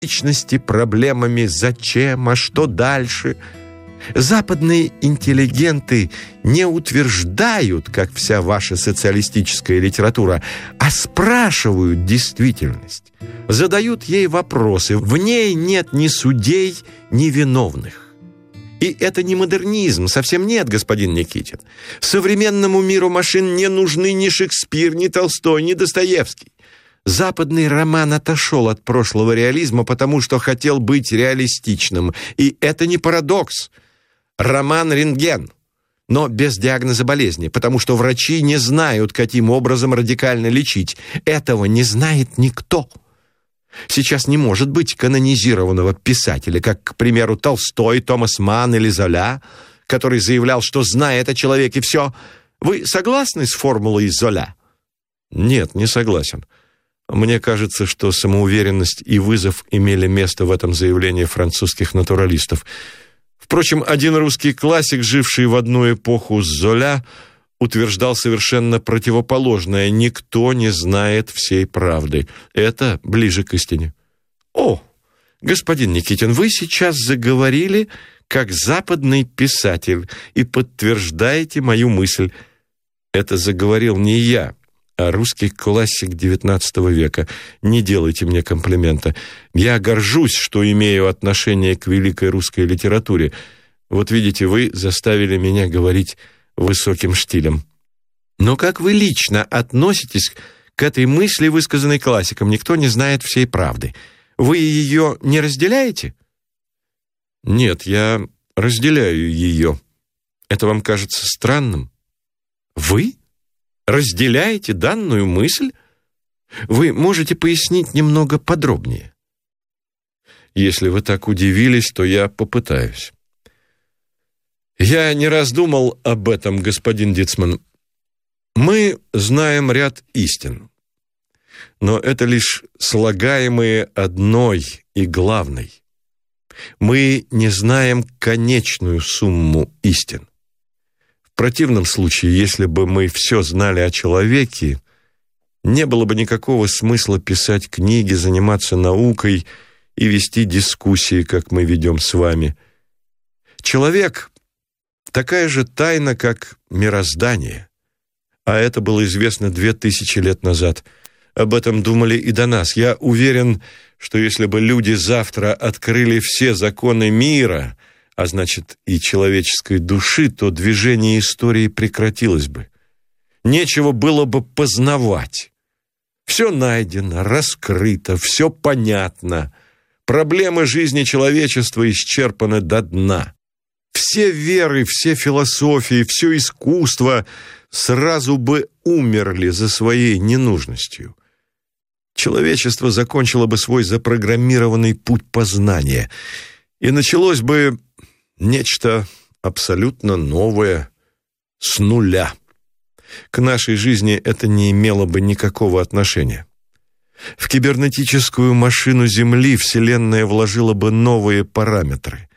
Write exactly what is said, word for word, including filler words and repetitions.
личности, проблемами «зачем?», «а что дальше?». Западные интеллигенты не утверждают, как вся ваша социалистическая литература, а спрашивают действительность, задают ей вопросы. В ней нет ни судей, ни виновных. И это не модернизм, совсем нет, господин Никитин. Современному миру машин не нужны ни Шекспир, ни Толстой, ни Достоевский. Западный роман отошел от прошлого реализма, потому что хотел быть реалистичным. И это не парадокс. Роман «Рентген», но без диагноза болезни, потому что врачи не знают, каким образом радикально лечить. Этого не знает никто. Сейчас не может быть канонизированного писателя, как, к примеру, Толстой, Томас Манн или Золя, который заявлял, что знает о человеке все. Вы согласны с формулой Золя? Нет, не согласен. Мне кажется, что самоуверенность и вызов имели место в этом заявлении французских натуралистов. Впрочем, один русский классик, живший в одну эпоху с Золя, утверждал совершенно противоположное: никто не знает всей правды. Это ближе к истине. О, господин Никитин, вы сейчас заговорили как западный писатель и подтверждаете мою мысль. Это заговорил не я, а русский классик девятнадцатого века. Не делайте мне комплимента. Я горжусь, что имею отношение к великой русской литературе. Вот видите, вы заставили меня говорить высоким штилем. Но как вы лично относитесь к этой мысли, высказанной классиком? Никто не знает всей правды. Вы ее не разделяете? Нет, я разделяю ее. Это вам кажется странным? Вы разделяете данную мысль? Вы можете пояснить немного подробнее? Если вы так удивились, то я попытаюсь. Я не раз думал об этом, господин Дицман. Мы знаем ряд истин, но это лишь слагаемые одной и главной. Мы не знаем конечную сумму истин. В противном случае, если бы мы все знали о человеке, не было бы никакого смысла писать книги, заниматься наукой и вести дискуссии, как мы ведем с вами. Человек — такая же тайна, как мироздание. А это было известно две тысячи лет назад. Об этом думали и до нас. Я уверен, что если бы люди завтра открыли все законы мира, а значит и человеческой души, то движение истории прекратилось бы. Нечего было бы познавать. Все найдено, раскрыто, все понятно. Проблемы жизни человечества исчерпаны до дна. Все веры, все философии, все искусство сразу бы умерли за своей ненужностью. Человечество закончило бы свой запрограммированный путь познания, и началось бы нечто абсолютно новое с нуля. К нашей жизни это не имело бы никакого отношения. В кибернетическую машину Земли Вселенная вложила бы новые параметры.